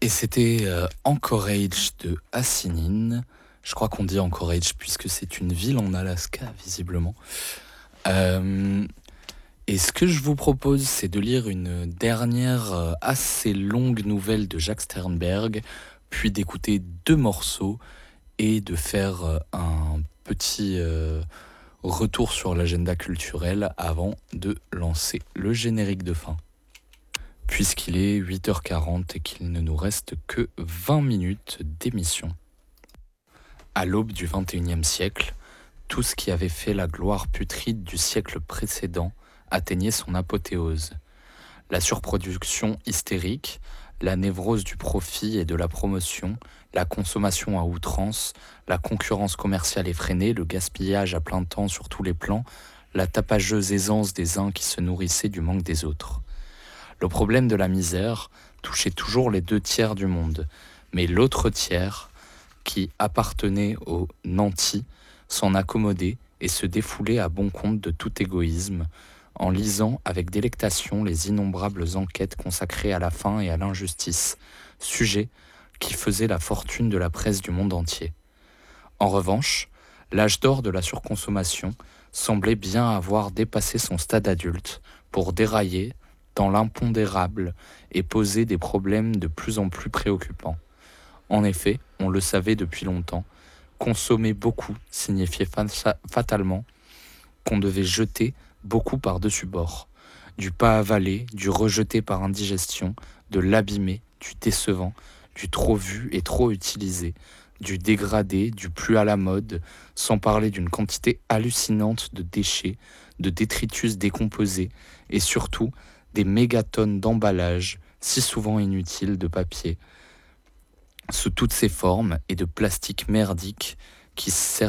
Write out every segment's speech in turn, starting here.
Et c'était Anchorage de Asinin. Je crois qu'on dit Anchorage puisque c'est une ville en Alaska, visiblement. Euh, et ce que je vous propose, c'est de lire une dernière assez longue nouvelle de Jacques Sternberg, puis d'écouter deux morceaux et de faire un petit retour sur l'agenda culturel avant de lancer le générique de fin. Puisqu'il est 8h40 et qu'il ne nous reste que 20 minutes d'émission. À l'aube du XXIe siècle, tout ce qui avait fait la gloire putride du siècle précédent atteignait son apothéose. La surproduction hystérique, la névrose du profit et de la promotion, la consommation à outrance, la concurrence commerciale effrénée, le gaspillage à plein temps sur tous les plans, la tapageuse aisance des uns qui se nourrissaient du manque des autres. Le problème de la misère touchait toujours les 2 tiers du monde, mais l'autre tiers, qui appartenait aux nantis, s'en accommodait et se défoulait à bon compte de tout égoïsme, en lisant avec délectation les innombrables enquêtes consacrées à la faim et à l'injustice, sujets qui faisaient la fortune de la presse du monde entier. En revanche, l'âge d'or de la surconsommation semblait bien avoir dépassé son stade adulte pour dérailler dans l'impondérable et poser des problèmes de plus en plus préoccupants. En effet, on le savait depuis longtemps, consommer beaucoup signifiait fatalement qu'on devait jeter beaucoup par-dessus bord. Du pas avalé, du rejeté par indigestion, de l'abîmé, du décevant, du trop vu et trop utilisé, du dégradé, du plus à la mode, sans parler d'une quantité hallucinante de déchets, de détritus décomposés et surtout des mégatonnes d'emballages, si souvent inutiles, de papier, sous toutes ses formes, et de plastique merdique qui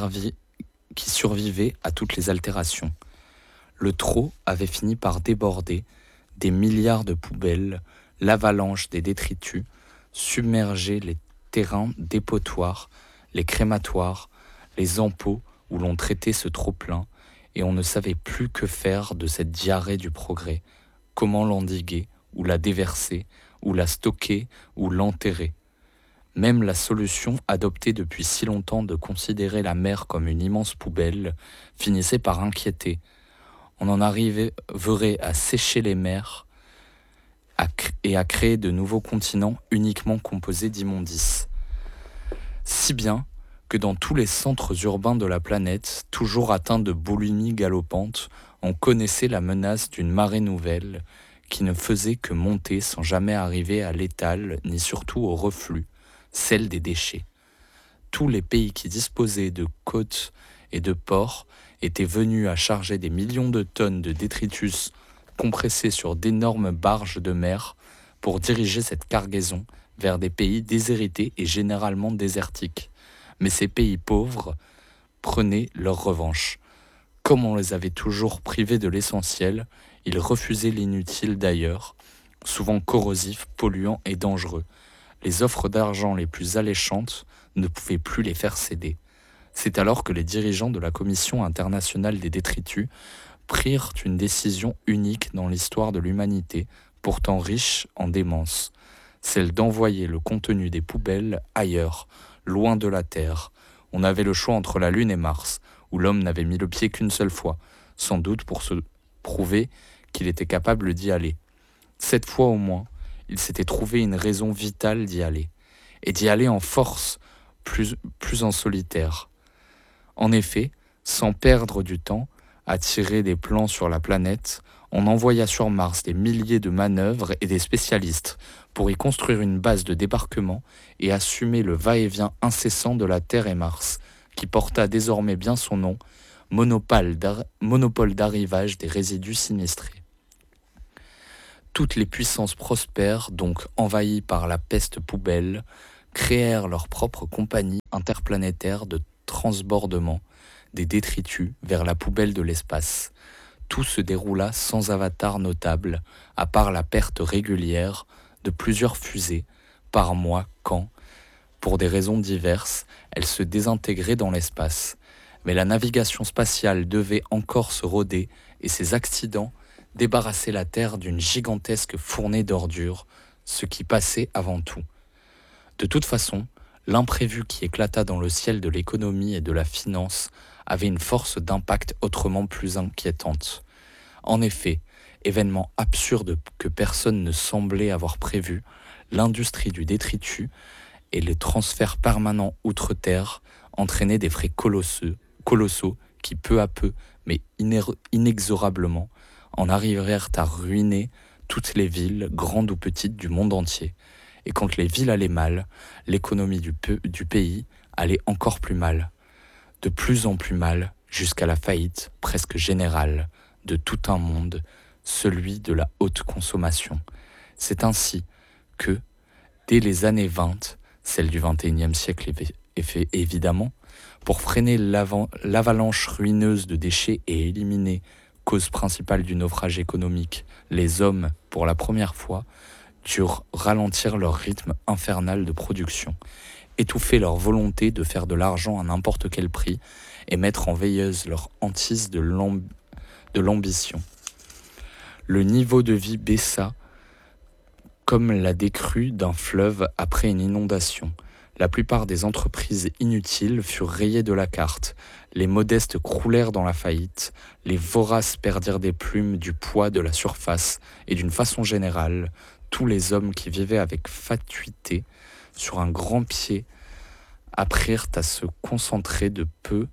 survivait à toutes les altérations. Le trop avait fini par déborder, des milliards de poubelles, l'avalanche des détritus, submerger les terrains dépotoirs, les crématoires, les empots où l'on traitait ce trop-plein, et on ne savait plus que faire de cette diarrhée du progrès, comment l'endiguer, ou la déverser, ou la stocker, ou l'enterrer. Même la solution adoptée depuis si longtemps de considérer la mer comme une immense poubelle finissait par inquiéter. On en arriverait à sécher les mers et à créer de nouveaux continents uniquement composés d'immondices. Si bien que dans tous les centres urbains de la planète, toujours atteints de boulimie galopante, on connaissait la menace d'une marée nouvelle qui ne faisait que monter sans jamais arriver à l'étal ni surtout au reflux, celle des déchets. Tous les pays qui disposaient de côtes et de ports étaient venus à charger des millions de tonnes de détritus compressés sur d'énormes barges de mer pour diriger cette cargaison vers des pays déshérités et généralement désertiques. Mais ces pays pauvres prenaient leur revanche. Comme on les avait toujours privés de l'essentiel, ils refusaient l'inutile d'ailleurs, souvent corrosif, polluant et dangereux. Les offres d'argent les plus alléchantes ne pouvaient plus les faire céder. C'est alors que les dirigeants de la Commission internationale des détritus prirent une décision unique dans l'histoire de l'humanité, pourtant riche en démence, celle d'envoyer le contenu des poubelles ailleurs, loin de la Terre. On avait le choix entre la Lune et Mars, où l'homme n'avait mis le pied qu'une seule fois, sans doute pour se prouver qu'il était capable d'y aller. Cette fois au moins, il s'était trouvé une raison vitale d'y aller, et d'y aller en force, plus en solitaire. En effet, sans perdre du temps à tirer des plans sur la planète, on envoya sur Mars des milliers de manœuvres et des spécialistes pour y construire une base de débarquement et assumer le va-et-vient incessant de la Terre et Mars, qui porta désormais bien son nom, monopole d'arrivage des résidus sinistrés. Toutes les puissances prospères, donc envahies par la peste poubelle, créèrent leur propre compagnie interplanétaire de transbordement des détritus vers la poubelle de l'espace. Tout se déroula sans avatar notable, à part la perte régulière de plusieurs fusées, par mois quand, pour des raisons diverses, elles se désintégraient dans l'espace. Mais la navigation spatiale devait encore se roder et ces accidents débarrassaient la Terre d'une gigantesque fournée d'ordures, ce qui passait avant tout. De toute façon, l'imprévu qui éclata dans le ciel de l'économie et de la finance avait une force d'impact autrement plus inquiétante. En effet, événement absurde que personne ne semblait avoir prévu, l'industrie du détritus et les transferts permanents outre-terre entraînaient des frais colossaux qui peu à peu, mais inexorablement, en arrivèrent à ruiner toutes les villes, grandes ou petites, du monde entier. Et quand les villes allaient mal, l'économie du pays allait encore plus mal, de plus en plus mal, jusqu'à la faillite presque générale de tout un monde, celui de la haute consommation. C'est ainsi que, dès les années 20, celles du XXIe siècle évidemment, pour freiner l'avalanche ruineuse de déchets et éliminer, cause principale du naufrage économique, les hommes, pour la première fois, durent ralentir leur rythme infernal de production, étouffer leur volonté de faire de l'argent à n'importe quel prix et mettre en veilleuse leur hantise de l'ambition. Le niveau de vie baissa comme la décrue d'un fleuve après une inondation. La plupart des entreprises inutiles furent rayées de la carte. Les modestes croulèrent dans la faillite. Les voraces perdirent des plumes du poids de la surface. Et d'une façon générale, tous les hommes qui vivaient avec fatuité sur un grand pied apprirent à se contenter de peu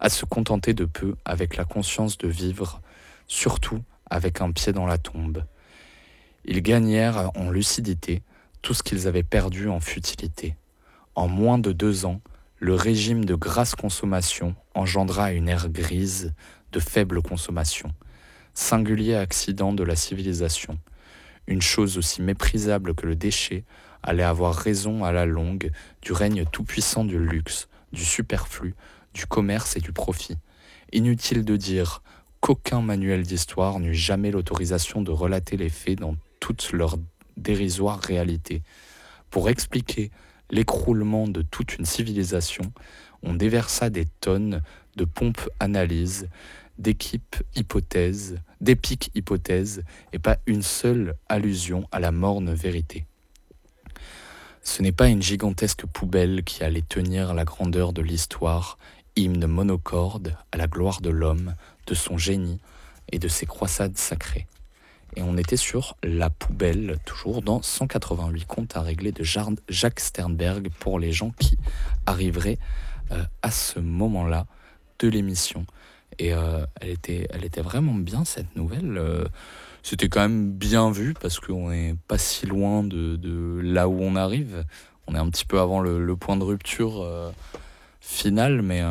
avec la conscience de vivre, surtout avec un pied dans la tombe. Ils gagnèrent en lucidité tout ce qu'ils avaient perdu en futilité. En moins de 2 ans, le régime de grasse consommation engendra une ère grise de faible consommation. Singulier accident de la civilisation. Une chose aussi méprisable que le déchet allait avoir raison à la longue du règne tout-puissant du luxe, du superflu, du commerce et du profit. Inutile de dire qu'aucun manuel d'histoire n'eut jamais l'autorisation de relater les faits dans toute leur dérisoire réalité. Pour expliquer l'écroulement de toute une civilisation, on déversa des tonnes de pompes analyses, d'épiques hypothèses, et pas une seule allusion à la morne vérité. Ce n'est pas une gigantesque poubelle qui allait tenir la grandeur de l'histoire, hymne monocorde à la gloire de l'homme, de son génie et de ses croisades sacrées. Et on était sur la poubelle, toujours dans 188 comptes à régler de Jacques Sternberg, pour les gens qui arriveraient à ce moment-là de l'émission. Et elle était vraiment bien, cette nouvelle. C'était quand même bien vu, parce qu'on n'est pas si loin de là où on arrive. On est un petit peu avant le point de rupture final, mais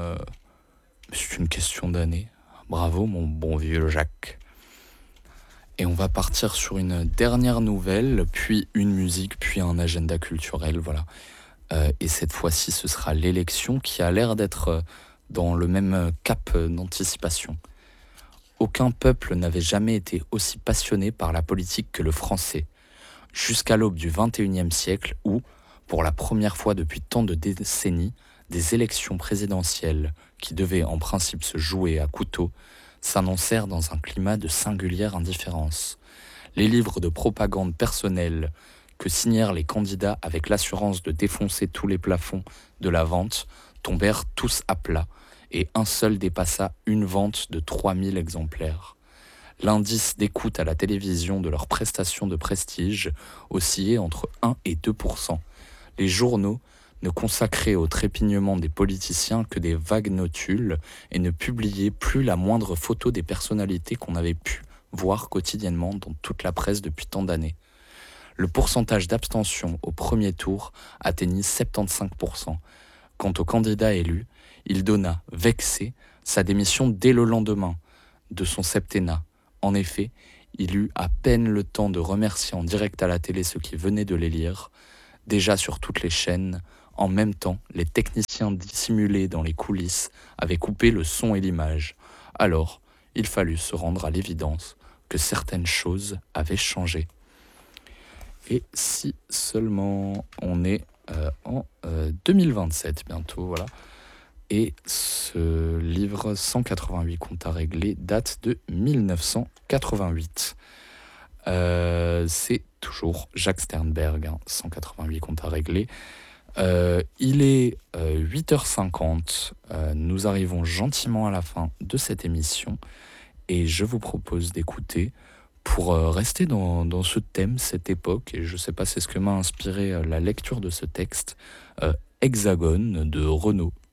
c'est une question d'année. Bravo, mon bon vieux Jacques. Et on va partir sur une dernière nouvelle, puis une musique, puis un agenda culturel, voilà. Et cette fois-ci, ce sera l'élection qui a l'air d'être dans le même cap d'anticipation. Aucun peuple n'avait jamais été aussi passionné par la politique que le français, jusqu'à l'aube du XXIe siècle où, pour la première fois depuis tant de décennies, des élections présidentielles, qui devaient en principe se jouer à couteau, s'annoncèrent dans un climat de singulière indifférence. Les livres de propagande personnelle que signèrent les candidats avec l'assurance de défoncer tous les plafonds de la vente tombèrent tous à plat, et un seul dépassa une vente de 3000 exemplaires. L'indice d'écoute à la télévision de leurs prestations de prestige oscillait entre 1 et 2%. Les journaux ne consacraient au trépignement des politiciens que des vagues notules et ne publiaient plus la moindre photo des personnalités qu'on avait pu voir quotidiennement dans toute la presse depuis tant d'années. Le pourcentage d'abstention au premier tour atteignit 75%. Quant au candidat élu, il donna, vexé, sa démission dès le lendemain de son septennat. En effet, il eut à peine le temps de remercier en direct à la télé ceux qui venaient de l'élire. Déjà sur toutes les chaînes, en même temps, les techniciens dissimulés dans les coulisses avaient coupé le son et l'image. Alors, il fallut se rendre à l'évidence que certaines choses avaient changé. Et si seulement on est en 2027 bientôt, voilà. Et ce livre 188 comptes à régler date de 1988. C'est toujours Jacques Sternberg, 188 comptes à régler. Il est 8h50, nous arrivons gentiment à la fin de cette émission et je vous propose d'écouter, pour rester dans ce thème, cette époque, et je ne sais pas, c'est ce que m'a inspiré la lecture de ce texte, Hexagone de Renaud.